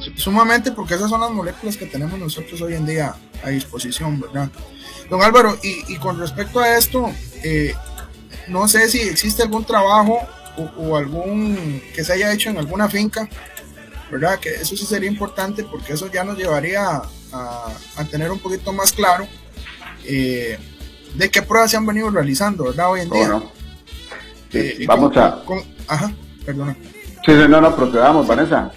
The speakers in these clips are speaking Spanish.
sumamente, porque esas son las moléculas que tenemos nosotros hoy en día a disposición, ¿verdad? Don Álvaro, y con respecto a esto, no sé si existe algún trabajo o algún que se haya hecho en alguna finca, ¿verdad? Que eso sí sería importante, porque eso ya nos llevaría a tener un poquito más claro de qué pruebas se han venido realizando, ¿verdad? Hoy en día. No. Sí, vamos ajá, perdona. Sí, no, procedamos, Vanessa.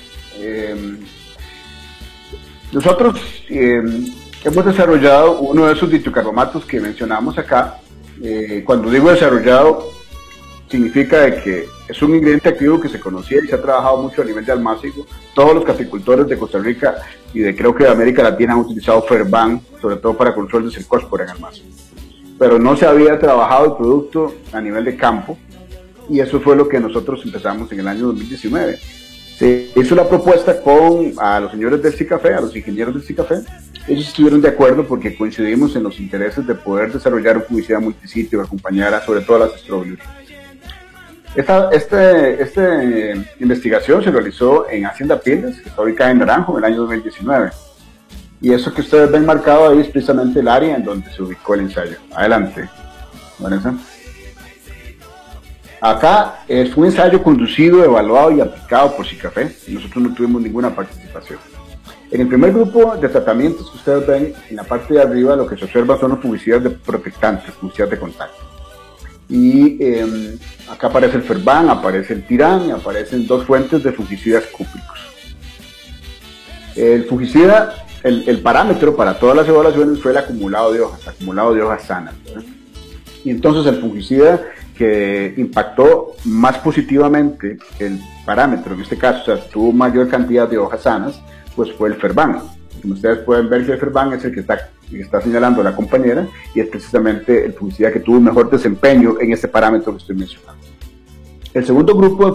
Nosotros hemos desarrollado uno de esos ditiocarbamatos que mencionamos acá. Cuando digo desarrollado, significa de que es un ingrediente activo que se conocía y se ha trabajado mucho a nivel de almácigo. Todos los caficultores de Costa Rica y creo que de América Latina han utilizado Ferban, sobre todo para control de cercospora en almácigo. Pero no se había trabajado el producto a nivel de campo, y eso fue lo que nosotros empezamos en el año 2019. Se hizo la propuesta a los señores del CICAFE, a los ingenieros del CICAFE. Ellos estuvieron de acuerdo porque coincidimos en los intereses de poder desarrollar un fungicida multisitio que acompañara sobre todo a las estrobilurinas. Esta investigación se realizó en Hacienda Piles, que está ubicada en Naranjo, en el año 2019. Y eso que ustedes ven marcado ahí es precisamente el área en donde se ubicó el ensayo. Adelante, Vanessa. Acá fue un ensayo conducido, evaluado y aplicado por CICAFE, y nosotros no tuvimos ninguna participación. En el primer grupo de tratamientos que ustedes ven, en la parte de arriba lo que se observa son los fungicidas de protectantes, fungicidas de contacto. Y acá aparece el Ferban, aparece el Tirán, y aparecen dos fuentes de fungicidas cúpricos. El fungicida, el parámetro para todas las evaluaciones fue el acumulado de hojas sanas, ¿verdad? Y entonces el fungicida que impactó más positivamente el parámetro, en este caso, o sea, tuvo mayor cantidad de hojas sanas, pues fue el Ferban. Como ustedes pueden ver, que el Ferban es el que está señalando la compañera, y es precisamente el fungicida que tuvo mejor desempeño en este parámetro que estoy mencionando. El segundo grupo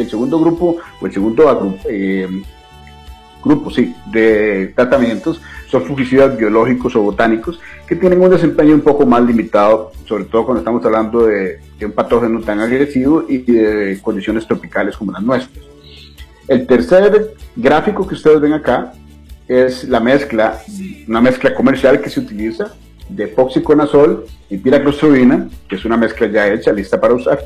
de tratamientos son fungicidas biológicos o botánicos que tienen un desempeño un poco más limitado, sobre todo cuando estamos hablando de un patógeno tan agresivo y de condiciones tropicales como las nuestras. El tercer gráfico que ustedes ven acá es una mezcla comercial que se utiliza de epoxiconazol y piraclostrobina, que es una mezcla ya hecha, lista para usar,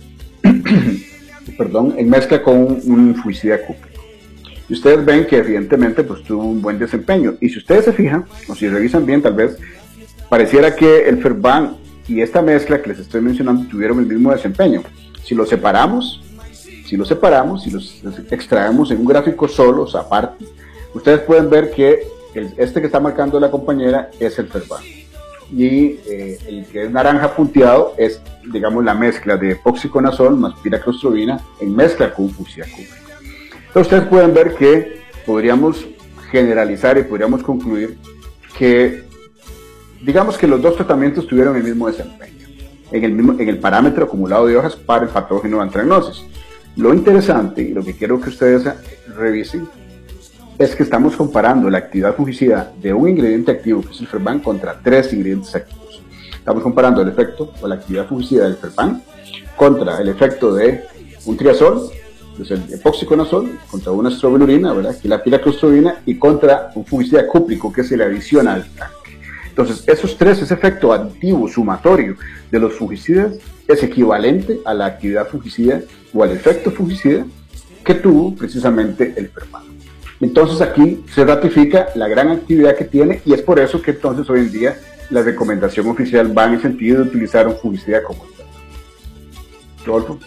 en mezcla con un fungicida cúprico. Y ustedes ven que evidentemente pues tuvo un buen desempeño. Y si ustedes se fijan, o si revisan bien, tal vez pareciera que el Ferban y esta mezcla que les estoy mencionando tuvieron el mismo desempeño. Si los separamos, si los extraemos en un gráfico solos, aparte, ustedes pueden ver que este que está marcando la compañera es el Ferban. Y el que es naranja punteado es, digamos, la mezcla de epoxiconazol más piraclostrobina en mezcla con fungicida cúprico. Entonces ustedes pueden ver que podríamos generalizar y podríamos concluir que, digamos que los dos tratamientos tuvieron el mismo desempeño en el parámetro acumulado de hojas para el patógeno Anthracnosis. Lo interesante y lo que quiero que ustedes revisen es que estamos comparando la actividad fungicida de un ingrediente activo, que es el Ferban, contra 3 ingredientes activos. Estamos comparando el efecto o la actividad fungicida del Ferban contra el efecto de un triazol, pues el epoxiconazol, contra una estrobilurina, ¿verdad?, que es la piraclostrobina, y contra un fungicida cúprico, que se le adiciona al tanque. Entonces, ese efecto aditivo sumatorio de los fungicidas es equivalente a la actividad fungicida o al efecto fungicida que tuvo precisamente el Ferban. Entonces aquí se ratifica la gran actividad que tiene, y es por eso que entonces hoy en día la recomendación oficial va en el sentido de utilizar un fungicida como este. Rodolfo.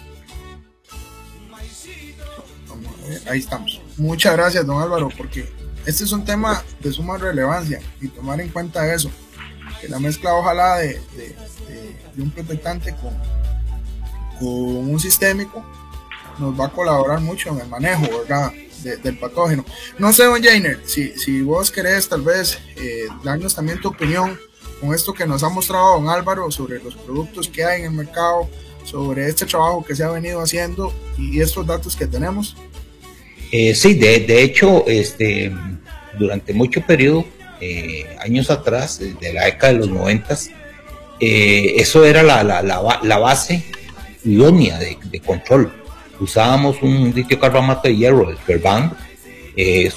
Ahí estamos. Muchas gracias, don Álvaro, porque este es un tema de suma relevancia, y tomar en cuenta eso, que la mezcla ojalá de un protectante con un sistémico nos va a colaborar mucho en el manejo, ¿verdad?, del patógeno. No sé, don Jainer, si vos querés tal vez darnos también tu opinión con esto que nos ha mostrado don Álvaro sobre los productos que hay en el mercado, sobre este trabajo que se ha venido haciendo y estos datos que tenemos. Sí, de hecho, durante mucho periodo, años atrás, desde la década de los 90, eso era la base idónea de control. Usábamos un ditiocarbamato de hierro, el Ferban,